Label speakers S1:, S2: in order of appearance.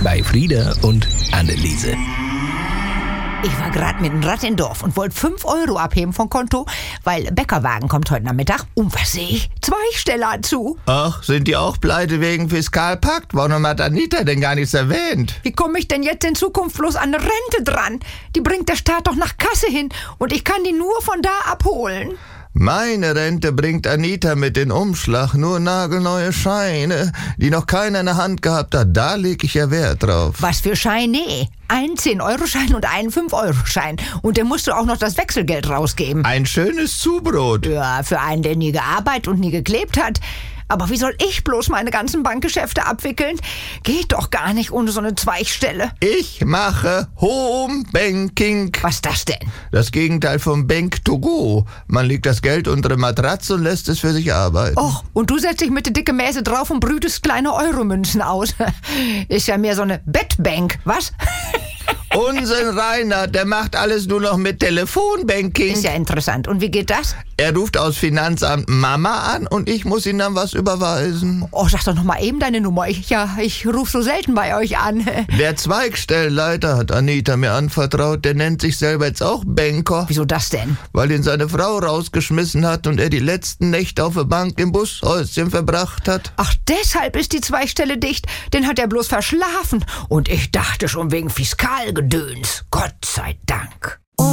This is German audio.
S1: bei Frieda und Anneliese.
S2: Ich war gerade mit dem Rad im Dorf und wollte 5 Euro abheben vom Konto, weil Bäckerwagen kommt heute Nachmittag. Und was sehe ich? 2 Steller zu.
S3: Ach, sind die auch pleite wegen Fiskalpakt? Warum hat Anita denn gar nichts erwähnt?
S2: Wie komme ich denn jetzt in Zukunft bloß an eine Rente dran? Die bringt der Staat doch nach Kasse hin und ich kann die nur von da abholen.
S3: Meine Rente bringt Anita mit in Umschlag nur nagelneue Scheine, die noch keiner in der Hand gehabt hat. Da lege ich ja Wert drauf.
S2: Was für Scheine? Ein 10-Euro-Schein und einen 5-Euro-Schein. Und dann musst du auch noch das Wechselgeld rausgeben.
S3: Ein schönes Zubrot.
S2: Ja, für einen, der nie gearbeitet und nie geklebt hat. Aber wie soll ich bloß meine ganzen Bankgeschäfte abwickeln? Geht doch gar nicht ohne so eine Zweigstelle.
S3: Ich mache Home Banking.
S2: Was ist das denn?
S3: Das Gegenteil vom Bank to go. Man legt das Geld unter eine Matratze und lässt es für sich arbeiten.
S2: Och, und du setzt dich mit der dicke Mäse drauf und brütest kleine Euromünzen aus. Ist ja mehr so eine Bettbank, was?
S3: Unseren Rainer, der macht alles nur noch mit Telefonbanking.
S2: Ist ja interessant. Und wie geht das?
S3: Er ruft aus Finanzamt Mama an und ich muss ihm dann was überweisen.
S2: Oh, sag doch noch mal eben deine Nummer. Ich rufe so selten bei euch an.
S3: Der Zweigstellleiter hat Anita mir anvertraut, der nennt sich selber jetzt auch Banker.
S2: Wieso das denn?
S3: Weil ihn seine Frau rausgeschmissen hat und er die letzten Nächte auf der Bank im Bushäuschen verbracht hat.
S2: Ach, deshalb ist die Zweigstelle dicht. Den hat er bloß verschlafen. Und ich dachte schon wegen Fiskalgedöns. Gott sei Dank.